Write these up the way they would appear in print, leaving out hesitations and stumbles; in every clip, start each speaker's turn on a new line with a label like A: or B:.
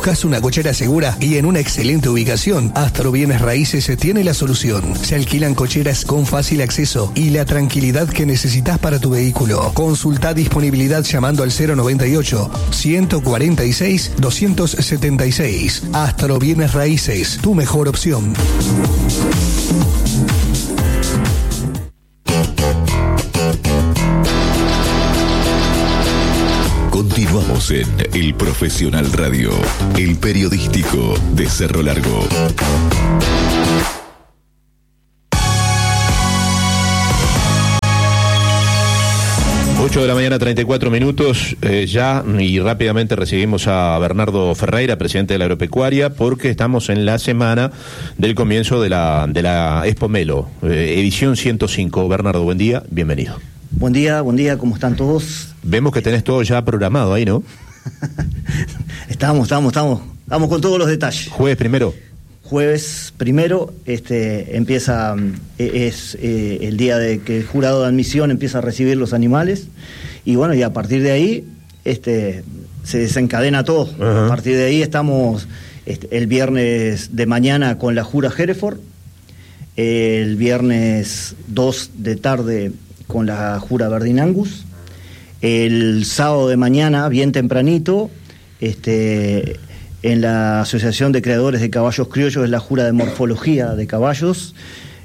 A: ¿Buscas una cochera segura y en una excelente ubicación? Astro Bienes Raíces tiene la solución. Se alquilan cocheras con fácil acceso y la tranquilidad que necesitas para tu vehículo. Consulta disponibilidad llamando al 098-146-276. Astro Bienes Raíces, tu mejor opción.
B: Continuamos en El Profesional Radio, el periodístico de Cerro Largo.
C: 8 de la mañana, 34 minutos, ya, y rápidamente recibimos a Bernardo Ferreira, presidente de la Agropecuaria, porque estamos en la semana del comienzo de la Expo Melo, edición 105. Bernardo, buen día, bienvenido.
D: Buen día, ¿cómo están todos?
C: Vemos que tenés todo ya programado ahí, ¿no?
D: Estamos con todos los detalles.
C: Jueves primero empieza, es el día de que el jurado de admisión empieza a recibir los animales, y bueno, y a partir de ahí se desencadena todo. Uh-huh. A partir de ahí estamos el viernes de mañana con la jura Hereford, el viernes 2 de tarde con la jura Verdin Angus, el sábado de mañana, bien tempranito, en la Asociación de Creadores de Caballos Criollos es la jura de morfología de caballos.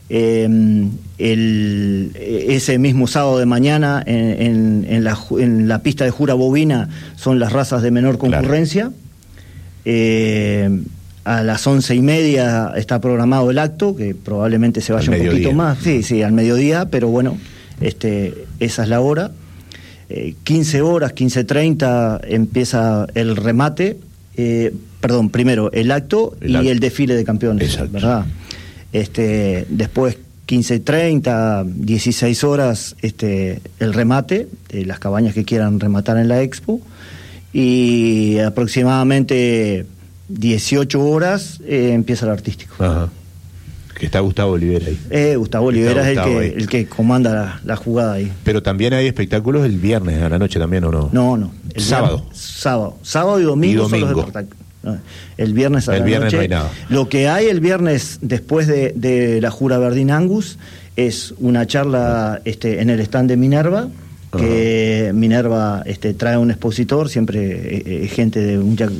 C: Ese mismo sábado de mañana en la pista de jura bovina son las razas de menor concurrencia. Claro. A las 11:30 está programado el acto, que probablemente se vaya un poquito más. Sí, al mediodía, pero bueno, esa es la hora. 15 horas, 15:30 empieza el remate. Primero el acto y el desfile de campeones. Exacto. ¿Verdad? Después 15:30, 16 horas el remate de las cabañas que quieran rematar en la expo, y aproximadamente 18 horas empieza el artístico. Ajá. Que está Gustavo Olivera ahí.
D: Gustavo Olivera es el que comanda la jugada ahí.
C: Pero también hay espectáculos el viernes a la noche también, ¿o no?
D: No.
C: El sábado.
D: Sábado y domingo son los espectáculos. El viernes a la noche. No hay nada. Lo que hay el viernes después de la jura Verdin Angus es una charla en el stand de Minerva, que Minerva trae un expositor, siempre gente de mucha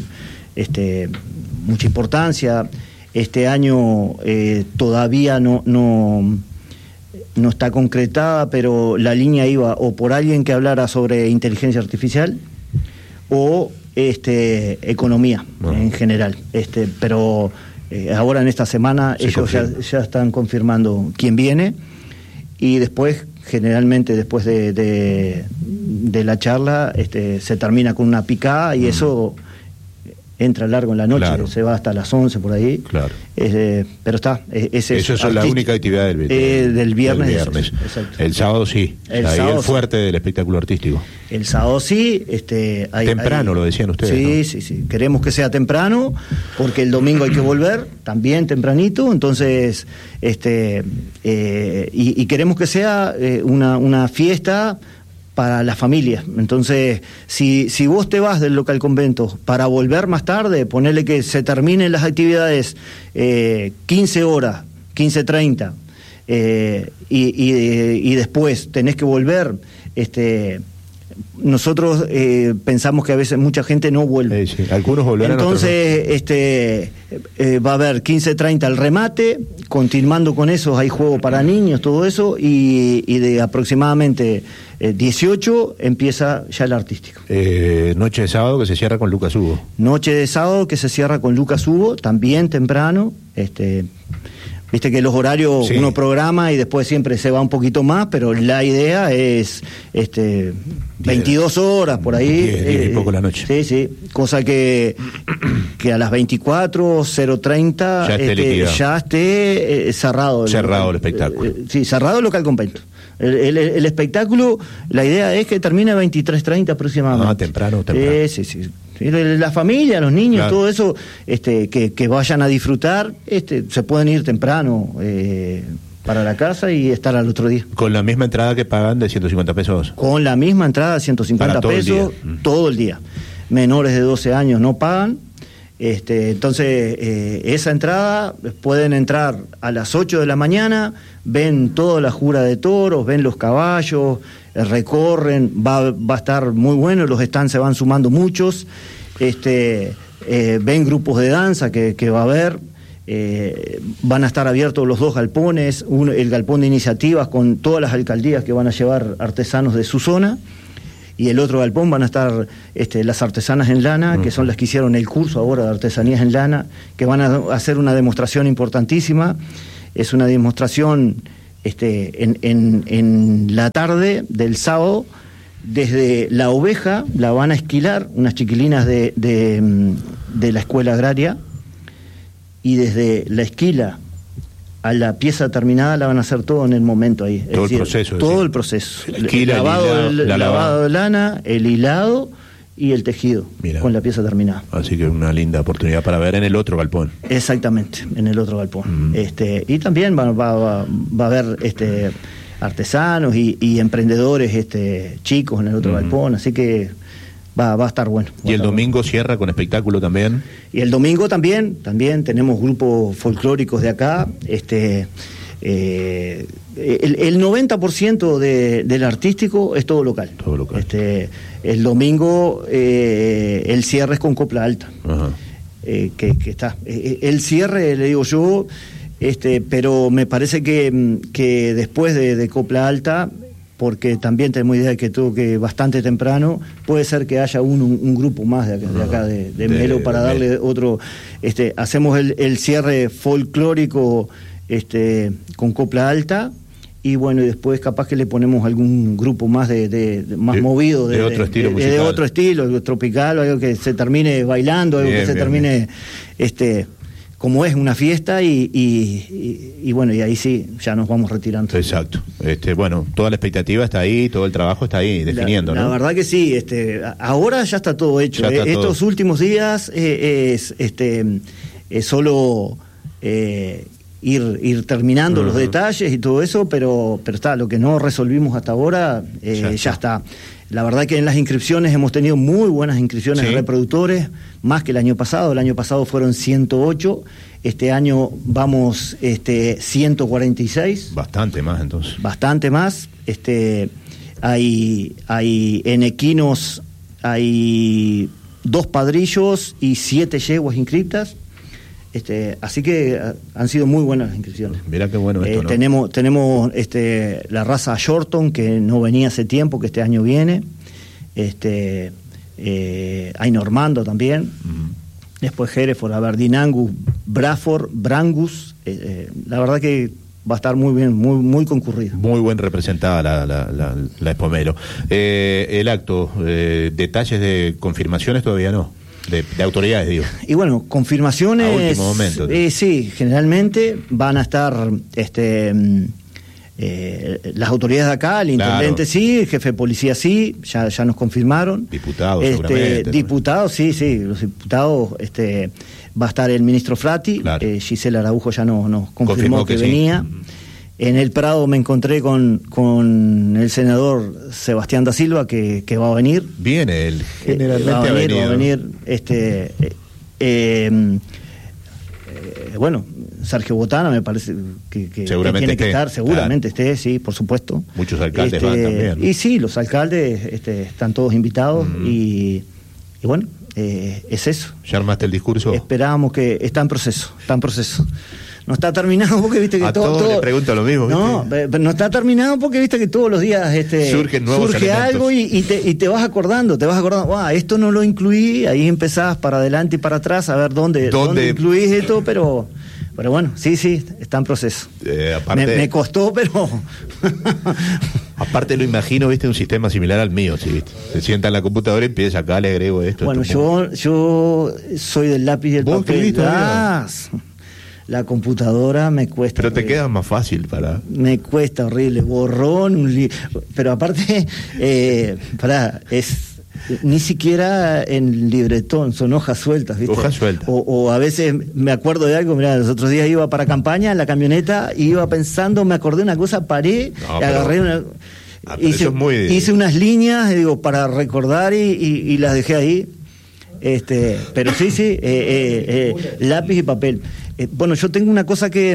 D: importancia. Este año todavía no está concretada, pero la línea iba o por alguien que hablara sobre inteligencia artificial o economía en general. Pero ahora en esta semana ellos ya están confirmando quién viene, y después, generalmente después de la charla, se termina con una picada, y eso entra largo en la noche, claro. Se va hasta las 11 por ahí. Claro. Pero está. Eso
C: es la única actividad
D: del viernes.
C: Exacto. El sábado sí. El fuerte del espectáculo artístico.
D: El sábado sí.
C: Temprano, lo decían ustedes.
D: Sí. Queremos que sea temprano, porque el domingo hay que volver también tempranito. Entonces, y queremos que sea una fiesta para la familia. Entonces, si vos te vas del local convento para volver más tarde, ponerle que se terminen las actividades 15 horas, 15:30, y después tenés que volver, nosotros pensamos que a veces mucha gente no vuelve.
C: Sí. Algunos volverán.
D: Entonces, va a haber 15:30 el remate, continuando con eso hay juego para niños, todo eso, y de aproximadamente 18 empieza ya el artístico.
C: Noche de sábado que se cierra con Lucas Hugo.
D: Noche de sábado que se cierra con Lucas Hugo, también temprano. Viste que los horarios uno programa y después siempre se va un poquito más, pero la idea es 22 horas por ahí.
C: 10 y poco la noche.
D: Sí. Cosa que a las 24:030 ya esté cerrado.
C: Cerrado el espectáculo.
D: Cerrado el local convento. El espectáculo, la idea es que termine a 23:30 aproximadamente.
C: Temprano.
D: Sí. La familia, los niños, claro. Todo eso, que vayan a disfrutar, se pueden ir temprano para la casa y estar al otro día.
C: ¿Con la misma entrada que pagan de 150 pesos?
D: Con la misma entrada de 150 pesos todo el día. Menores de 12 años no pagan.
C: Entonces, esa entrada, pueden entrar a las 8 de la mañana, ven toda la jura de toros, ven los caballos, recorren, va a estar muy bueno, los stands se van sumando muchos, ven grupos de danza que va a haber, van a estar abiertos los 2 galpones, el galpón de iniciativas con todas las alcaldías que van a llevar artesanos de su zona, y el otro galpón van a estar las artesanas en lana, que son las que hicieron el curso ahora de artesanías en lana, que van a hacer una demostración importantísima. Es una demostración en la tarde del sábado, desde la oveja la van a esquilar unas chiquilinas de la escuela agraria, y desde la esquila a la pieza terminada la van a hacer todo en el momento ahí.
E: Todo el proceso.
C: Todo el proceso.
E: El
C: lavado de lana, el hilado y el tejido.
E: Mira.
C: Con la pieza terminada.
E: Así que una linda oportunidad para ver en el otro galpón.
C: Exactamente, en el otro galpón. Y también va a haber artesanos y emprendedores chicos en el otro galpón, así que va a estar bueno.
E: ¿Y el domingo cierra con espectáculo también?
C: Y el domingo también tenemos grupos folclóricos de acá. El 90% del artístico es todo local.
E: Todo local.
C: El domingo el cierre es con Copla Alta.
E: Ajá.
C: Que está. El cierre, le digo yo, pero me parece que después de Copla Alta, porque también tenemos idea de que toque bastante temprano, puede ser que haya un grupo más de acá de Melo para darle otro. Hacemos el cierre folclórico con Copla Alta, y bueno, y después capaz que le ponemos algún grupo más más movido
E: de otro estilo musical.
C: De otro estilo, algo tropical, algo que se termine bailando, algo que se termine como es una fiesta, y bueno, y ahí sí ya nos vamos retirando.
E: Exacto. Bueno, toda la expectativa está ahí, todo el trabajo está ahí definiendo, ¿no?
C: La verdad que sí, ahora ya está todo hecho. Estos últimos días es solo ir terminando los detalles y todo eso, pero está, lo que no resolvimos hasta ahora ya está. La verdad que en las inscripciones hemos tenido muy buenas inscripciones de reproductores, más que el año pasado. El año pasado fueron 108, este año vamos 146.
E: Bastante más entonces.
C: Bastante más. Hay en equinos hay 2 padrillos y 7 yeguas inscriptas. Así que han sido muy buenas las inscripciones.
E: Mirá qué bueno esto, ¿no?
C: Tenemos la raza Shorton, que no venía hace tiempo, que este año viene. Hay Normando también. Después Hereford, Aberdeen Angus, Braford, Brangus. La verdad que va a estar muy bien, muy concurrida.
E: Muy buen representada la Expo Melo. El acto, detalles de confirmaciones todavía no. De autoridades, digo.
C: Y bueno, confirmaciones.
E: A último momento.
C: Sí, generalmente van a estar las autoridades de acá, el intendente sí, el jefe de policía sí, ya nos confirmaron.
E: Diputados, seguramente.
C: Diputados, sí, los diputados, va a estar el ministro Frati, Gisela Araujo ya nos confirmó que venía. Sí. En el Prado me encontré con el senador Sebastián da Silva, que va a venir.
E: Viene él, generalmente
C: va a venir. Bueno, Sergio Botana me parece que tiene que estar, seguramente esté, sí, por supuesto.
E: Muchos alcaldes van también, ¿no?
C: Y sí, los alcaldes están todos invitados, y bueno, es eso.
E: ¿Ya armaste el discurso?
C: Esperábamos que está en proceso. No está terminado porque viste que
E: a todos le pregunto lo mismo, ¿viste?
C: No, pero no está terminado porque viste que todos los días surge algo y te vas acordando, esto no lo incluí, ahí empezás para adelante y para atrás a ver dónde incluís esto, pero bueno, sí, está en proceso.
E: Aparte,
C: me costó, pero
E: aparte lo imagino, viste, un sistema similar al mío, ¿sí? ¿Viste? Se sienta en la computadora y empieza acá, le agrego esto.
C: Bueno, yo soy del lápiz y del papel. La computadora me cuesta.
E: Pero te queda más fácil para.
C: Me cuesta horrible, borrón, pero aparte, ni siquiera en libretón, son hojas sueltas, ¿viste?
E: Hojas sueltas.
C: O a veces me acuerdo de algo, mirá, los otros días iba para campaña en la camioneta, y iba pensando, me acordé de una cosa, paré, agarré una. Hice unas líneas, para recordar, y las dejé ahí. Pero sí, lápiz y papel. Bueno, yo tengo una cosa que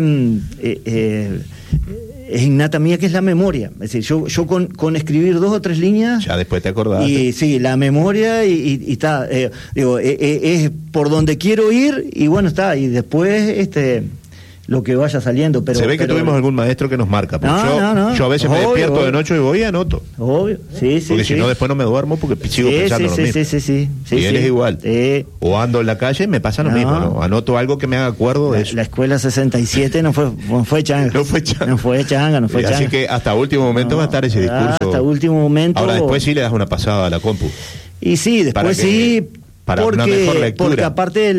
C: es innata mía, que es la memoria. Es decir, yo con escribir 2 o 3 líneas...
E: Ya después te acordás.
C: Y sí, la memoria y está. Es por donde quiero ir y bueno, está. Y después lo que vaya saliendo. Pero
E: se ve que tuvimos algún maestro que nos marca. No. Yo a veces me despierto de noche y voy y anoto.
C: Obvio, sí.
E: Porque si no, después no me duermo porque sigo pensando lo mismo.
C: Sí.
E: Y él es igual. O ando en la calle y me pasa lo mismo, ¿no? Anoto algo que me haga acuerdo de eso.
C: La escuela 67 no fue changa. No fue changa.
E: Así que hasta último momento va a estar ese discurso.
C: Hasta último momento.
E: Ahora después sí le das una pasada a la compu.
C: Y sí, después sí.
E: Para una mejor lectura.
C: Porque aparte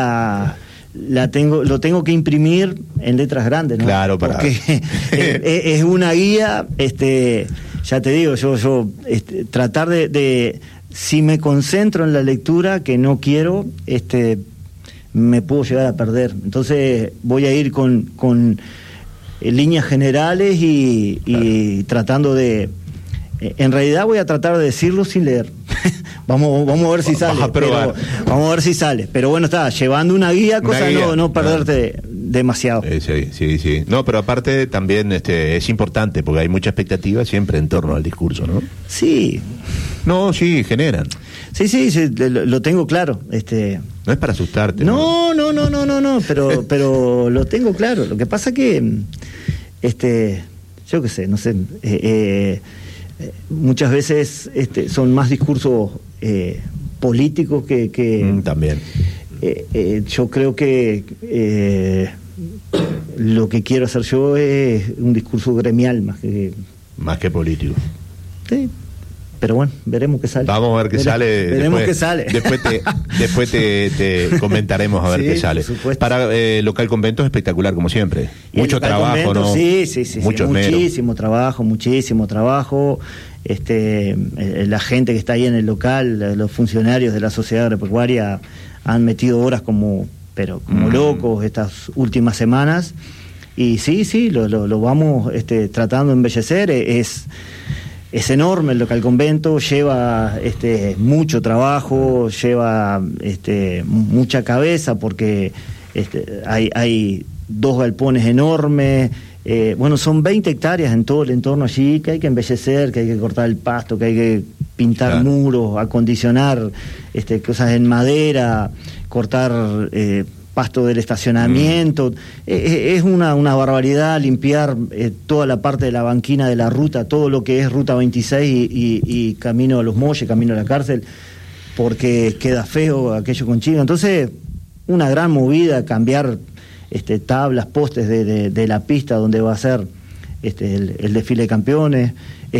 C: lo tengo que imprimir en letras grandes, ¿no?
E: Claro,
C: porque es una guía, ya te digo, yo tratar de si me concentro en la lectura que no quiero, me puedo llegar a perder. Entonces voy a ir con líneas generales y tratando de... En realidad voy a tratar de decirlo sin leer. vamos a ver si sale. Vamos a ver si sale. Pero bueno, está llevando una guía, no perderte demasiado.
E: Sí. No, pero aparte también es importante porque hay mucha expectativa siempre en torno al discurso, ¿no?
C: Sí.
E: No, sí, generan.
C: Sí, lo tengo claro.
E: No es para asustarte.
C: No, pero lo tengo claro. Lo que pasa que yo qué sé, no sé, muchas veces son más discursos políticos que
E: también.
C: Yo creo que lo que quiero hacer yo es un discurso gremial
E: más que político.
C: Sí. Pero bueno, veremos qué sale.
E: Vamos a ver qué sale.
C: Veremos qué sale.
E: Después te comentaremos a ver qué sale. Para Local Convento es espectacular, como siempre. Mucho trabajo,
C: Convento,
E: ¿no?
C: Sí. Muchísimo trabajo. La gente que está ahí en el local, los funcionarios de la Sociedad Agropecuaria han metido horas como locos estas últimas semanas. Y sí, lo vamos tratando de embellecer. Es enorme el Local Convento, lleva mucho trabajo, lleva mucha cabeza porque hay 2 galpones enormes. Son 20 hectáreas en todo el entorno allí que hay que embellecer, que hay que cortar el pasto, que hay que pintar muros, acondicionar cosas en madera, cortar pasto del estacionamiento. Es una barbaridad limpiar toda la parte de la banquina de la ruta, todo lo que es ruta 26 y camino a Los Molles, camino a la cárcel, porque queda feo aquello con chica. Entonces, una gran movida, cambiar tablas, postes de la pista donde va a ser el desfile de campeones.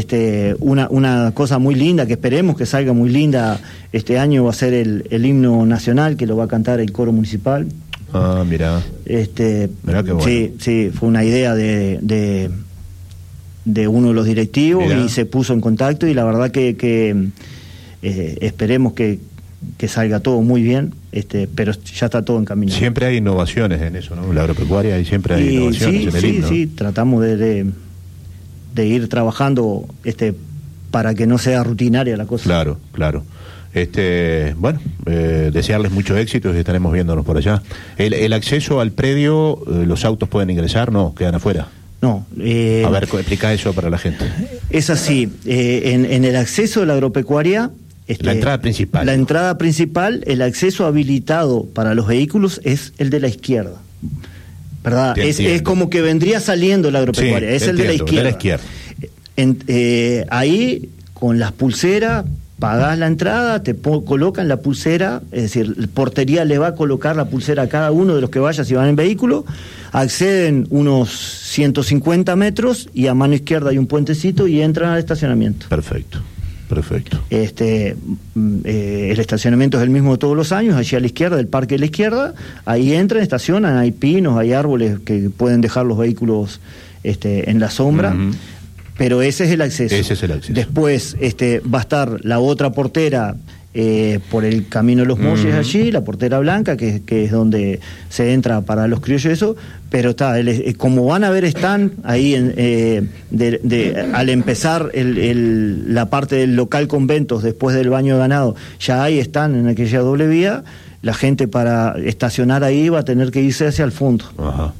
C: Una cosa muy linda, que esperemos que salga muy linda este año, va a ser el himno nacional, que lo va a cantar el coro municipal.
E: Ah, mirá. Mirá qué bueno.
C: Sí, fue una idea de uno de los directivos. Mirá. Y se puso en contacto y la verdad que esperemos que salga todo muy bien, pero ya está todo en camino.
E: Siempre hay innovaciones en eso, ¿no? La agropecuaria, y siempre hay innovaciones en el himno.
C: Sí, tratamos de ir trabajando para que no sea rutinaria la cosa.
E: Claro. Desearles muchos éxitos y estaremos viéndonos por allá. El acceso al predio, los autos pueden ingresar, no, quedan afuera.
C: No.
E: A ver, explica eso para la gente.
C: Es así, en el acceso de la agropecuaria...
E: la entrada principal.
C: La entrada principal, el acceso habilitado para los vehículos es el de la izquierda. ¿Verdad? Es como que vendría saliendo la agropecuaria, es el de la izquierda. Ahí, con las pulseras, pagás la entrada, te colocan la pulsera, es decir, la portería le va a colocar la pulsera a cada uno de los que vayan si van en vehículo, acceden unos 150 metros y a mano izquierda hay un puentecito y entran al estacionamiento.
E: Perfecto.
C: El estacionamiento es el mismo de todos los años, allí a la izquierda, del parque de la izquierda, ahí entran, estacionan, hay pinos, hay árboles que pueden dejar los vehículos en la sombra. Pero ese es el acceso.
E: Ese es el acceso.
C: Después va a estar la otra portera por el camino de los Molles allí, la Portera Blanca, que es donde se entra para los criollos, eso, pero está, como van a ver, están ahí al empezar la parte del local conventos, después del baño de ganado, ya ahí están en aquella doble vía, la gente para estacionar ahí va a tener que irse hacia el fondo.
E: Ajá.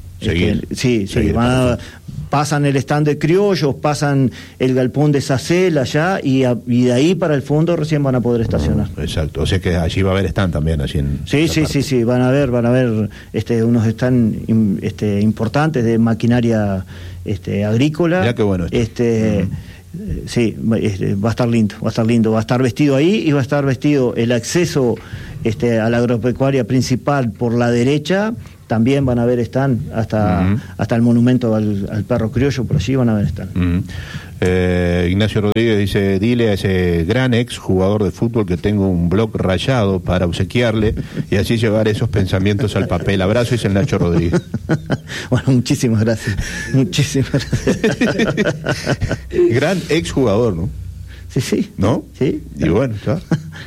C: Pasan el stand de criollos, pasan el galpón de Sacel allá y de ahí para el fondo recién van a poder estacionar.
E: Exacto, o sea que allí va a haber stand también. Allí en
C: sí, van a ver unos stand importantes de maquinaria agrícola.
E: Mirá qué bueno
C: Sí, va a estar lindo, va a estar vestido ahí y va a estar vestido el acceso a la agropecuaria principal por la derecha. También van a ver están hasta el monumento al perro criollo, por allí van a ver están.
E: Ignacio Rodríguez dice: dile a ese gran ex jugador de fútbol que tengo un blog rayado para obsequiarle y así llevar esos pensamientos al papel. Abrazo, dice el Nacho Rodríguez.
C: Bueno, muchísimas gracias.
E: Gran ex jugador, ¿no?
C: Sí.
E: ¿No?
C: Sí.
E: Y bueno, ya.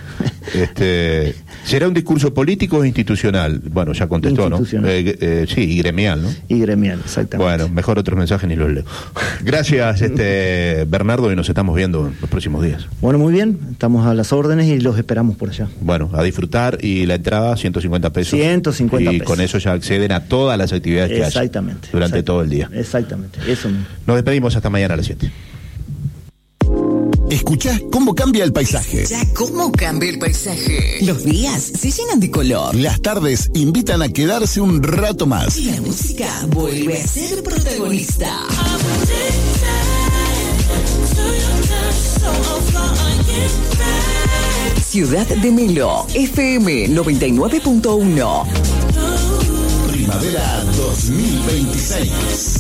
E: ¿Será un discurso político o institucional? Bueno, ya contestó, ¿no? Sí, y gremial, ¿no?
C: Y gremial, exactamente.
E: Bueno, mejor otros mensajes ni los leo. Gracias, Bernardo, y nos estamos viendo en los próximos días.
C: Bueno, muy bien, estamos a las órdenes y los esperamos por allá.
E: Bueno, a disfrutar, y la entrada, 150 pesos.
C: 150 pesos.
E: Y con eso ya acceden a todas las actividades que hay durante todo el día.
C: Exactamente, eso mismo.
E: Nos despedimos hasta mañana a las 7.
F: Escuchá cómo cambia el paisaje.
G: Ya cómo cambia el paisaje. Los días se llenan de color.
F: Las tardes invitan a quedarse un rato más.
G: Y la música vuelve a ser protagonista. Ciudad de Melo, FM 99.1.
F: Primavera 2026.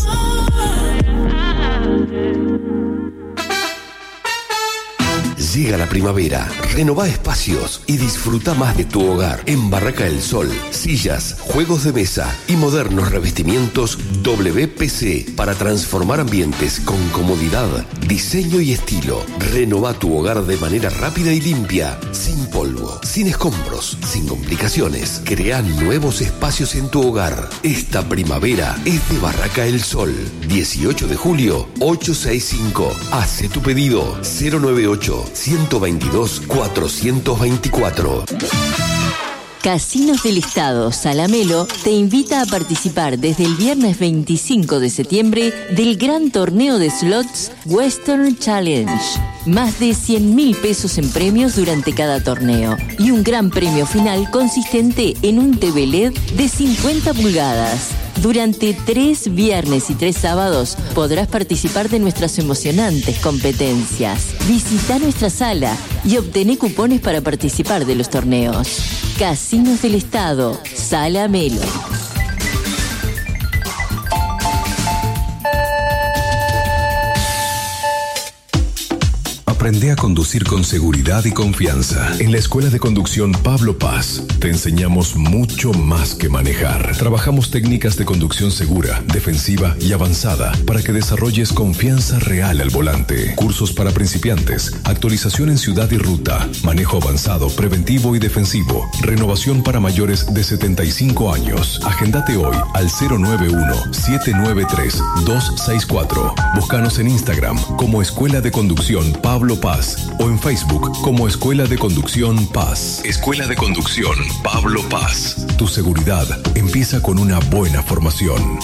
F: Llega la primavera, renová espacios y disfruta más de tu hogar. En Barraca del Sol, sillas, juegos de mesa y modernos revestimientos WPC para transformar ambientes con comodidad, diseño y estilo. Renová tu hogar de manera rápida y limpia, sin polvo, sin escombros, sin complicaciones. Crea nuevos espacios en tu hogar. Esta primavera es de Barraca del Sol. 18 de julio, 865. Hace tu pedido 098-122-424.
H: Casinos del Estado Salamelo te invita a participar desde el viernes 25 de septiembre del gran torneo de slots Western Challenge. Más de 100.000 pesos en premios durante cada torneo y un gran premio final consistente en un TV LED de 50 pulgadas. Durante 3 viernes y 3 sábados podrás participar de nuestras emocionantes competencias. Visita nuestra sala y obtené cupones para participar de los torneos. Casinos del Estado, Sala Melo.
B: Aprende a conducir con seguridad y confianza. En la Escuela de Conducción Pablo Paz te enseñamos mucho más que manejar. Trabajamos técnicas de conducción segura, defensiva y avanzada para que desarrolles confianza real al volante. Cursos para principiantes, actualización en ciudad y ruta, manejo avanzado, preventivo y defensivo, renovación para mayores de 75 años. Agéndate hoy al 091-793-264. Búscanos en Instagram como Escuela de Conducción Pablo Paz o en Facebook como Escuela de Conducción Paz. Escuela de Conducción Pablo Paz. Tu seguridad empieza con una buena formación.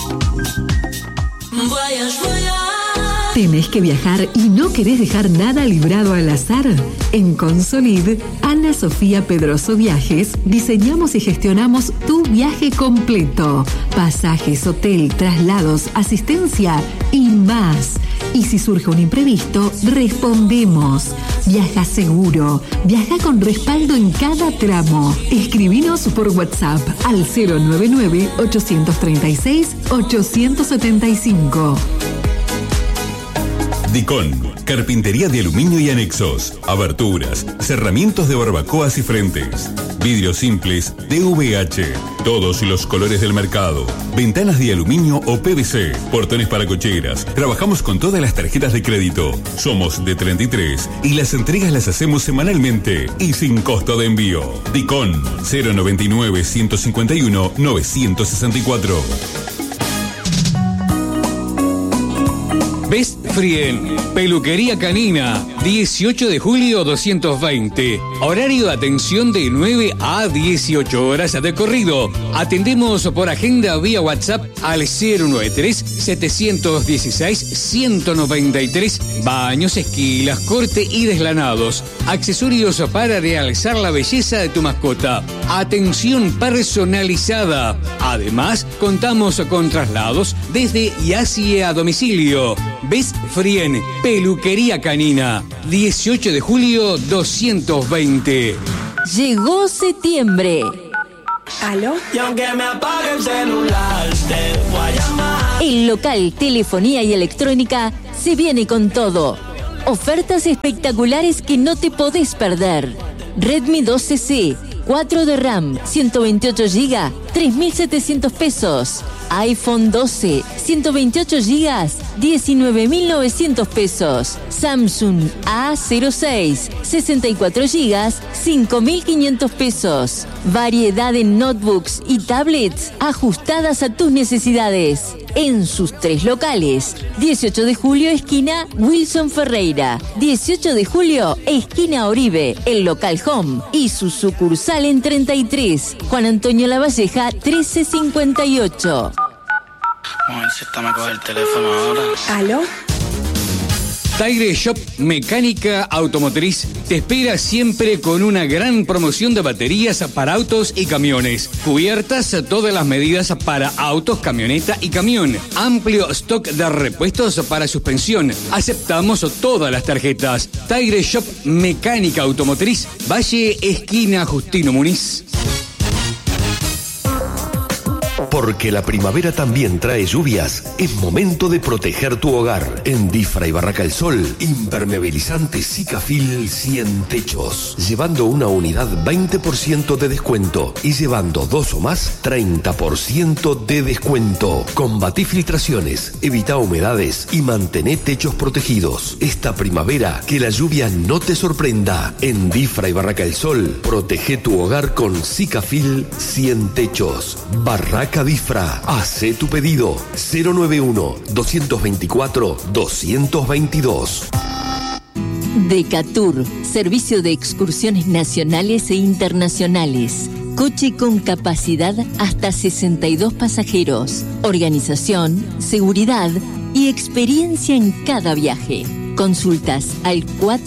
I: ¿Tenés que viajar y no querés dejar nada librado al azar? En Consolid, Ana Sofía Pedroso Viajes, diseñamos y gestionamos tu viaje completo. Pasajes, hotel, traslados, asistencia y más. Y si surge un imprevisto, respondemos. Viaja seguro. Viaja con respaldo en cada tramo. Escribinos por WhatsApp al 099-836-875.
B: Dicon,
J: carpintería de aluminio y anexos, aberturas, cerramientos de barbacoas y frentes, vidrios simples DVH, todos los colores del mercado, ventanas de aluminio o PVC, portones para cocheras. Trabajamos con todas las tarjetas de crédito. Somos de 33 y las entregas las hacemos semanalmente y sin costo de envío. Dicon 099 151 964.
K: Best Frien, peluquería canina, 18 de julio 220. Horario de atención de 9 a 18 horas de corrido. Atendemos por agenda vía WhatsApp al 093-716-193. Baños, esquilas, corte y deslanados. Accesorios para realzar la belleza de tu mascota. Atención personalizada. Además, contamos con traslados desde y hacia domicilio. Best Frien, peluquería canina, 18 de julio 220.
H: Llegó septiembre.
L: ¿Aló? Y aunque me apague el celular, te voy a llamar.
H: El local Telefonía y Electrónica se viene con todo. Ofertas espectaculares que no te podés perder. Redmi 12C, 4 de RAM, 128 GB, 3.700 pesos. iPhone 12, 128 GB, 19.900 pesos. Samsung A06, 64 GB, 5.500 pesos. Variedad en notebooks y tablets ajustadas a tus necesidades. En sus 3 locales. 18 de julio, esquina Wilson Ferreira. 18 de julio, esquina Oribe, el local Home. Y su sucursal en 33, Juan Antonio Lavalleja, 1358.
L: A ver si esta me coge el teléfono ahora.
I: ¿Aló?
K: Tire Shop Mecánica Automotriz te espera siempre con una gran promoción de baterías para autos y camiones. Cubiertas todas las medidas para autos, camioneta y camión. Amplio stock de repuestos para suspensión. Aceptamos todas las tarjetas. Tire Shop Mecánica Automotriz, Valle Esquina Justino Muniz.
F: Porque la primavera también trae lluvias, es momento de proteger tu hogar. En Difra y Barraca El Sol, impermeabilizante Sikafil 100 techos. Llevando una unidad 20% de descuento y llevando 2 o más 30% de descuento. Combatí filtraciones, evita humedades y mantén techos protegidos. Esta primavera que la lluvia no te sorprenda. En Difra y Barraca El Sol, protege tu hogar con Sikafil 100 techos. Barraca Difra. Hace tu pedido 091-224-222.
H: Decatur, servicio de excursiones nacionales e internacionales. Coche con capacidad hasta 62 pasajeros. Organización, seguridad y experiencia en cada viaje. Consultas al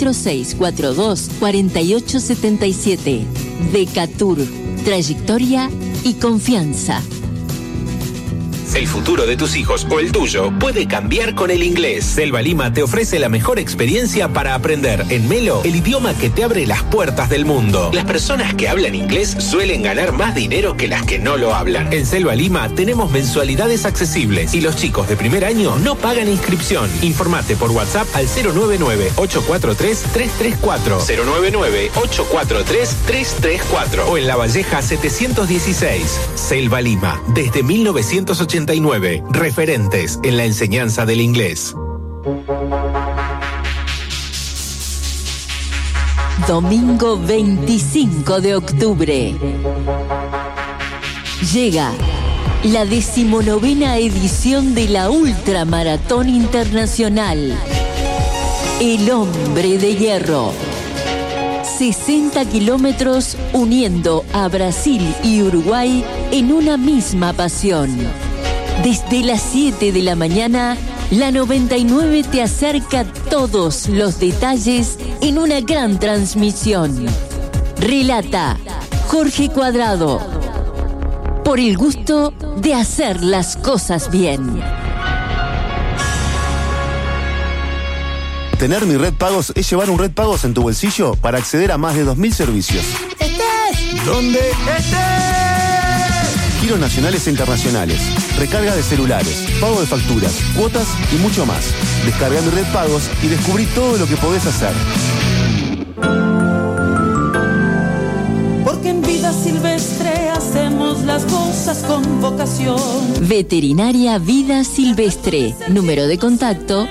H: 4642-4877. Decatur, trayectoria y confianza.
M: El futuro de tus hijos o el tuyo puede cambiar con el inglés. Selva Lima te ofrece la mejor experiencia para aprender en Melo el idioma que te abre las puertas del mundo. Las personas que hablan inglés suelen ganar más dinero que las que no lo hablan. En Selva Lima tenemos mensualidades accesibles y los chicos de primer año no pagan inscripción. Informate por WhatsApp al 099-843-334. 099-843-334 o en La Valleja 716. Selva Lima, desde 1989. Referentes en la enseñanza del inglés.
H: Domingo 25 de octubre. Llega la 19ª edición de la Ultramaratón Internacional. El Hombre de Hierro. 60 kilómetros uniendo a Brasil y Uruguay en una misma pasión. Desde las 7 de la mañana, la 99 te acerca todos los detalles en una gran transmisión. Relata Jorge Cuadrado. Por el gusto de hacer las cosas bien.
N: Tener Mi Red Pagos es llevar un Red Pagos en tu bolsillo para acceder a más de 2.000 servicios.
O: ¡Estés! ¿Dónde estés?
N: vuelos nacionales e internacionales, recarga de celulares, pago de facturas, cuotas y mucho más. Descarga mi Red Pagos y descubrí todo lo que podés hacer.
L: Porque en Vida Silvestre hacemos las cosas con vocación.
H: Veterinaria Vida Silvestre. Número de contacto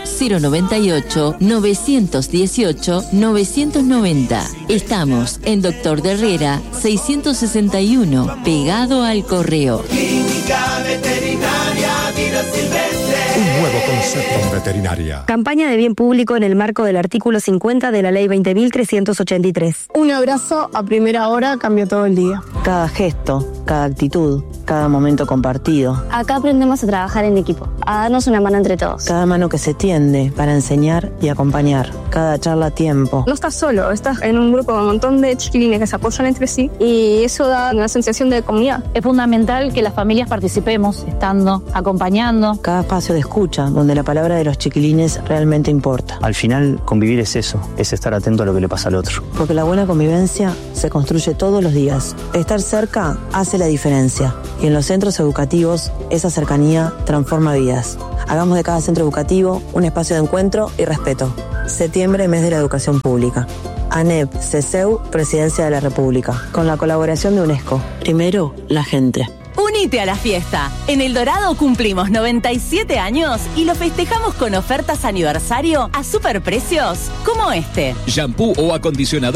H: 098-918-990. Estamos en Doctor de Herrera 661, pegado al correo.
L: Clínica Veterinaria Vida Silvestre.
O: Un nuevo concepto en veterinaria.
P: Campaña de bien público en el marco del artículo 50 de la Ley 20.383.
Q: Un abrazo a primera hora cambia todo el día.
R: Cada gesto, cada actitud, cada momento compartido.
S: Acá aprendemos a trabajar en equipo, a darnos una mano entre todos.
R: Cada mano que se tiende para enseñar y acompañar. Cada charla a tiempo.
Q: No estás solo, estás en un grupo con un montón de chiquilines que se apoyan entre sí y eso da una sensación de comunidad.
T: Es fundamental que las familias participemos, estando, acompañando.
R: Cada espacio de escucha, donde la palabra de los chiquilines realmente importa.
U: Al final, convivir es eso, es estar atento a lo que le pasa al otro.
R: Porque la buena convivencia se construye todos los días. Estar cerca hace la diferencia. Y en los centros educativos, esa cercanía transforma vidas. Hagamos de cada centro educativo un espacio de encuentro y respeto. Septiembre, mes de la educación pública. ANEP, CESEU, Presidencia de la República. Con la colaboración de UNESCO. Primero, la gente.
V: Unite a la fiesta. En El Dorado cumplimos 97 años y lo festejamos con ofertas aniversario a superprecios como este.
W: Shampoo o acondicionador